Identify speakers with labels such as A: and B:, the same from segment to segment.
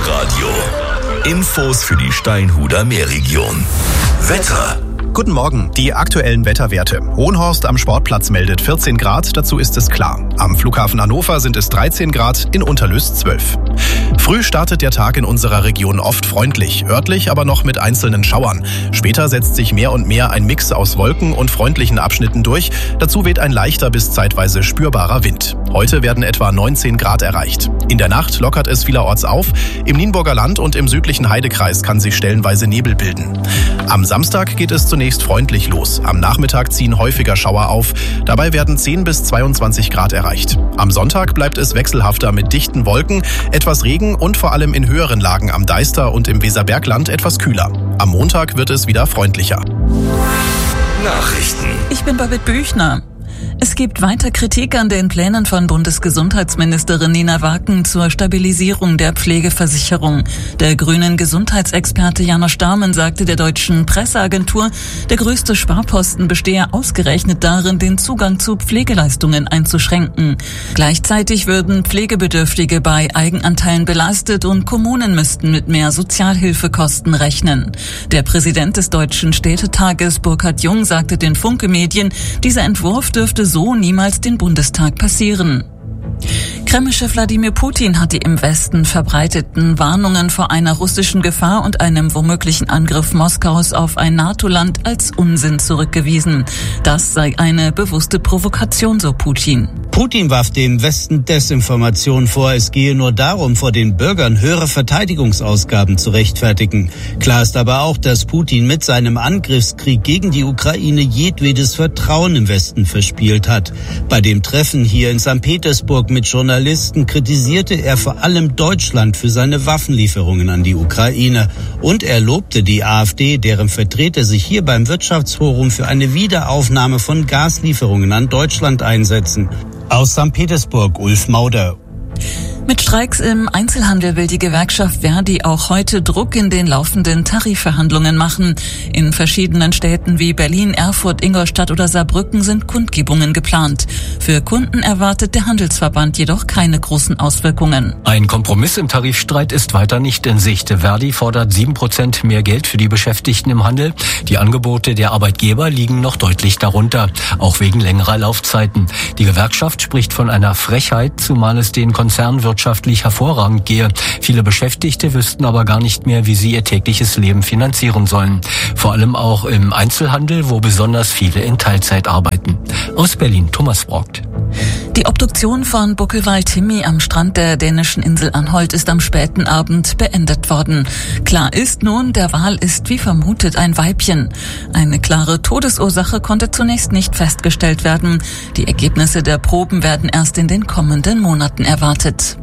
A: Meerradio. Infos für die Steinhuder Meerregion. Wetter.
B: Guten Morgen, die aktuellen Wetterwerte. Hohenhorst am Sportplatz meldet 14 Grad, dazu ist es klar. Am Flughafen Hannover sind es 13 Grad, in Unterlüß 12. Früh startet der Tag in unserer Region oft freundlich, örtlich aber noch mit einzelnen Schauern. Später setzt sich mehr und mehr ein Mix aus Wolken und freundlichen Abschnitten durch. Dazu weht ein leichter bis zeitweise spürbarer Wind. Heute werden etwa 19 Grad erreicht. In der Nacht lockert es vielerorts auf. Im Nienburger Land und im südlichen Heidekreis kann sich stellenweise Nebel bilden. Am Samstag geht es zunächst freundlich los. Am Nachmittag ziehen häufiger Schauer auf. Dabei werden 10 bis 22 Grad erreicht. Am Sonntag bleibt es wechselhafter mit dichten Wolken, etwas Regen und vor allem in höheren Lagen am Deister und im Weserbergland etwas kühler. Am Montag wird es wieder freundlicher.
A: Nachrichten.
C: Ich bin Babette Büchner. Es gibt weiter Kritik an den Plänen von Bundesgesundheitsministerin Nina Waken zur Stabilisierung der Pflegeversicherung. Der grünen Gesundheitsexperte Janosch Dahmen sagte der deutschen Presseagentur, der größte Sparposten bestehe ausgerechnet darin, den Zugang zu Pflegeleistungen einzuschränken. Gleichzeitig würden Pflegebedürftige bei Eigenanteilen belastet und Kommunen müssten mit mehr Sozialhilfekosten rechnen. Der Präsident des Deutschen Städtetages Burkhard Jung sagte den Funke-Medien, dieser Entwurf dürfte so niemals den Bundestag passieren. Kreml-Chef Wladimir Putin hat die im Westen verbreiteten Warnungen vor einer russischen Gefahr und einem womöglichen Angriff Moskaus auf ein NATO-Land als Unsinn zurückgewiesen. Das sei eine bewusste Provokation, so Putin.
D: Putin warf dem Westen Desinformation vor. Es gehe nur darum, vor den Bürgern höhere Verteidigungsausgaben zu rechtfertigen. Klar ist aber auch, dass Putin mit seinem Angriffskrieg gegen die Ukraine jedwedes Vertrauen im Westen verspielt hat. Bei dem Treffen hier in St. Petersburg mit Journalisten kritisierte er vor allem Deutschland für seine Waffenlieferungen an die Ukraine. Und er lobte die AfD, deren Vertreter sich hier beim Wirtschaftsforum für eine Wiederaufnahme von Gaslieferungen an Deutschland einsetzen. Aus St. Petersburg, Ulf Mauder.
C: Mit Streiks im Einzelhandel will die Gewerkschaft Verdi auch heute Druck in den laufenden Tarifverhandlungen machen. In verschiedenen Städten wie Berlin, Erfurt, Ingolstadt oder Saarbrücken sind Kundgebungen geplant. Für Kunden erwartet der Handelsverband jedoch keine großen Auswirkungen.
E: Ein Kompromiss im Tarifstreit ist weiter nicht in Sicht. Verdi fordert 7% mehr Geld für die Beschäftigten im Handel. Die Angebote der Arbeitgeber liegen noch deutlich darunter, auch wegen längerer Laufzeiten. Die Gewerkschaft spricht von einer Frechheit, zumal es den Konzernen wirtschaftlich hervorragend gehe. Viele Beschäftigte wüssten aber gar nicht mehr, wie sie ihr tägliches Leben finanzieren sollen. Vor allem auch im Einzelhandel, wo besonders viele in Teilzeit arbeiten. Aus Berlin, Thomas Brockt.
C: Die Obduktion von Buckelwald Timmy am Strand der dänischen Insel Anholt ist am späten Abend beendet worden. Klar ist nun, der Wal ist wie vermutet ein Weibchen. Eine klare Todesursache konnte zunächst nicht festgestellt werden. Die Ergebnisse der Proben werden erst in den kommenden Monaten erwartet.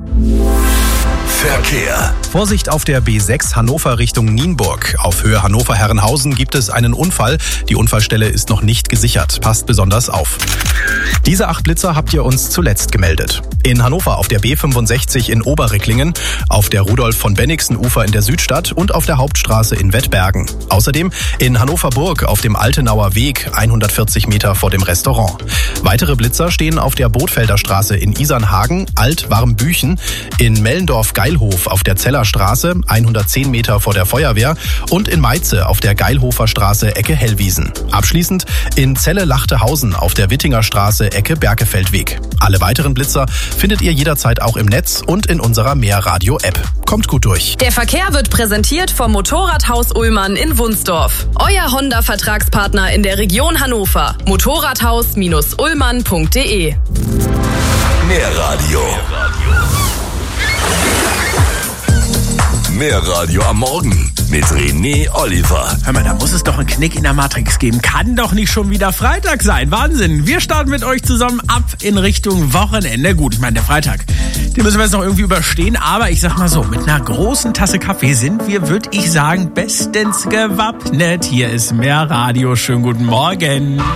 A: Verkehr.
B: Vorsicht auf der B6 Hannover Richtung Nienburg. Auf Höhe Hannover-Herrenhausen gibt es einen Unfall. Die Unfallstelle ist noch nicht gesichert. Passt besonders auf. Diese 8 Blitzer habt ihr uns zuletzt gemeldet. In Hannover auf der B65 in Oberricklingen, auf der Rudolf-von-Bennigsen-Ufer in der Südstadt und auf der Hauptstraße in Wettbergen. Außerdem in Hannover-Burg auf dem Altenauer Weg, 140 Meter vor dem Restaurant. Weitere Blitzer stehen auf der Bootfelder Straße in Isernhagen, Alt-Warmbüchen, in Mellendorf-Geilhof auf der Zellerstraße, 110 Meter vor der Feuerwehr und in Meize auf der Geilhofer Straße, Ecke Hellwiesen. Abschließend in Celle-Lachtehausen auf der Wittinger Straße, Ecke Berkefeldweg. Alle weiteren Blitzer findet ihr jederzeit auch im Netz und in unserer Meerradio-App. Kommt gut durch.
F: Der Verkehr wird präsentiert vom Motorradhaus Ullmann in Wunsdorf. Euer Honda-Vertragspartner in der Region Hannover. Motorradhaus-ullmann.de.
A: Meerradio. Meerradio am Morgen mit René Oliver.
G: Hör mal, da muss es doch einen Knick in der Matrix geben. Kann doch nicht schon wieder Freitag sein. Wahnsinn. Wir starten mit euch zusammen ab in Richtung Wochenende. Gut, ich meine, der Freitag, den müssen wir jetzt noch irgendwie überstehen. Aber ich sag mal so, mit einer großen Tasse Kaffee sind wir, würde ich sagen, bestens gewappnet. Hier ist Meerradio. Schönen guten Morgen.